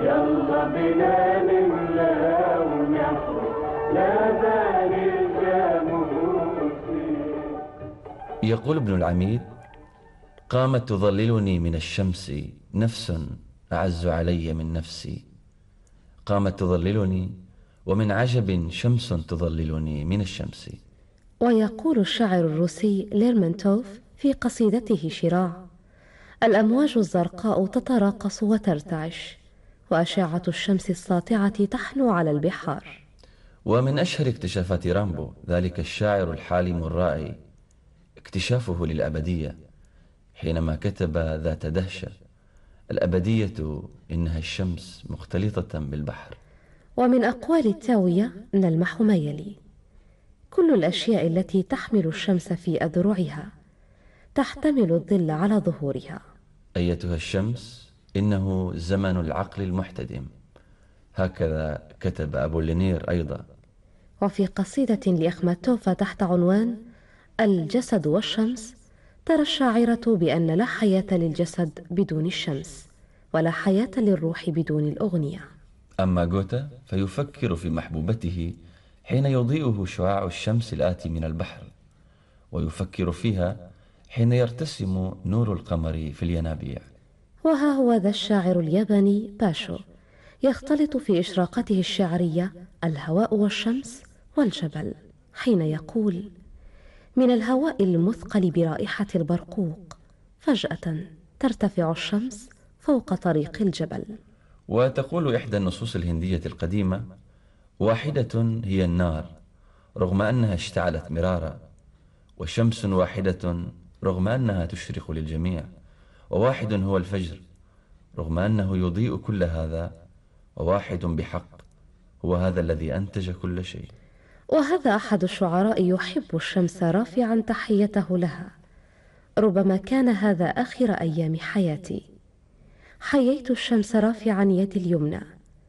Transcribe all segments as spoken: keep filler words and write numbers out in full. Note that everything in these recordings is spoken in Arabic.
يلا بنا نملى ونحن لبان الجاموس. يقول ابن العميد: قامت تظللني من الشمس نفس أعز علي من نفسي، قامت تظللني ومن عجب شمس تظللني من الشمس. ويقول الشاعر الروسي ليرمونتوف في قصيدته شراع: الأمواج الزرقاء تتراقص وترتعش، وأشعة الشمس الساطعة تحنو على البحار. ومن أشهر اكتشافات رامبو ذلك الشاعر الحالم الرائع اكتشافه للأبدية، حينما كتب ذات دهشة: الأبدية إنها الشمس مختلطة بالبحر. ومن أقوال التاوية نلمح ما يلي: كل الأشياء التي تحمل الشمس في أذرعها تحتمل الظل على ظهورها. أيتها الشمس إنه زمن العقل المحتدم، هكذا كتب أبولينير أيضا. وفي قصيدة لأخماتوفا تحت عنوان الجسد والشمس ترى الشاعرة بأن لا حياة للجسد بدون الشمس، ولا حياة للروح بدون الأغنية. أما غوتا فيفكر في محبوبته حين يضيئه شعاع الشمس الآتي من البحر، ويفكر فيها حين يرتسم نور القمر في الينابيع. وها هو ذا الشاعر الياباني باشو يختلط في إشراقته الشعرية الهواء والشمس والجبل، حين يقول: من الهواء المثقل برائحة البرقوق فجأة ترتفع الشمس فوق طريق الجبل. وتقول إحدى النصوص الهندية القديمة: واحدة هي النار رغم أنها اشتعلت مرارا، وشمس واحدة رغم أنها تشرق للجميع، وواحد هو الفجر رغم أنه يضيء كل هذا، وواحد بحق هو هذا الذي أنتج كل شيء. وهذا أحد الشعراء يحب الشمس رافعا تحيته لها: ربما كان هذا آخر أيام حياتي، حييت الشمس رافعا يدي اليمنى،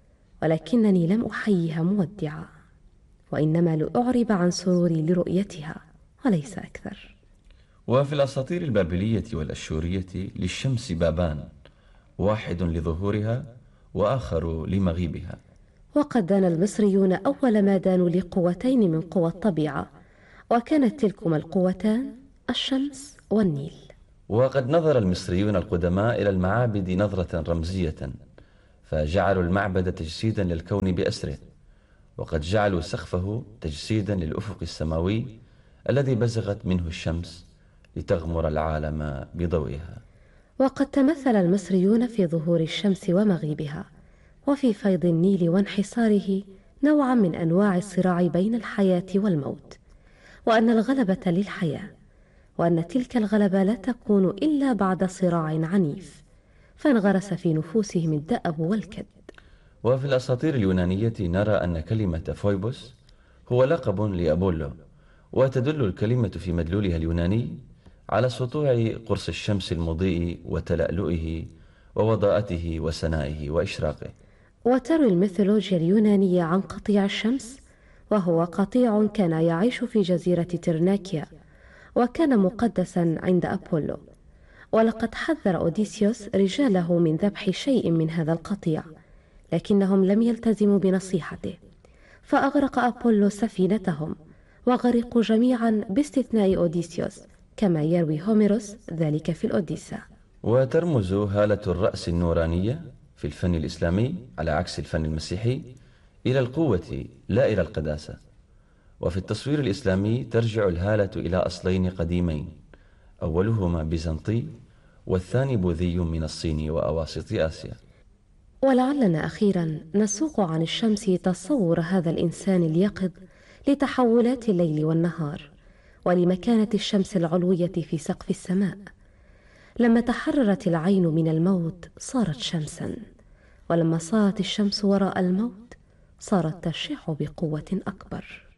ولكنني لم أحييها مودعا، وإنما لأعرب عن سروري لرؤيتها وليس أكثر. وفي الأساطير البابلية والأشورية للشمس بابان، واحد لظهورها وآخر لمغيبها. وقد دان المصريون أول ما دانوا لقوتين من قوى الطبيعة، وكانت تلكما القوتان الشمس والنيل. وقد نظر المصريون القدماء إلى المعابد نظرة رمزية، فجعلوا المعبد تجسيدا للكون بأسره، وقد جعلوا سقفه تجسيدا للأفق السماوي الذي بزغت منه الشمس لتغمر العالم بضوئها. وقد تمثل المصريون في ظهور الشمس ومغيبها، وفي فيض النيل وانحساره، نوعا من أنواع الصراع بين الحياة والموت، وأن الغلبة للحياة، وأن تلك الغلبة لا تكون إلا بعد صراع عنيف، فانغرس في نفوسهم الدأب والكد. وفي الأساطير اليونانية نرى أن كلمة فويبوس هو لقب لأبولو، وتدل الكلمة في مدلولها اليوناني على سطوع قرص الشمس المضيء وتلألؤه ووضاءته وسنائه وإشراقه. وتروي الميثولوجيا اليونانية عن قطيع الشمس، وهو قطيع كان يعيش في جزيرة ترناكيا، وكان مقدسا عند أبولو، ولقد حذر أوديسيوس رجاله من ذبح شيء من هذا القطيع، لكنهم لم يلتزموا بنصيحته، فأغرق أبولو سفينتهم وغرقوا جميعا باستثناء أوديسيوس، كما يروي هوميروس ذلك في الأوديسا. وترمز هالة الرأس النورانية في الفن الإسلامي على عكس الفن المسيحي إلى القوة لا إلى القداسة. وفي التصوير الإسلامي ترجع الهالة إلى أصلين قديمين، أولهما بيزنطي والثاني بوذي من الصين وأواسط آسيا. ولعلنا أخيرا نسوق عن الشمس تصور هذا الإنسان اليقظ لتحولات الليل والنهار، ولمكانة الشمس العلوية في سقف السماء. لما تحررت العين من الموت صارت شمسا، ولما صارت الشمس وراء الموت صارت تشع بقوة أكبر.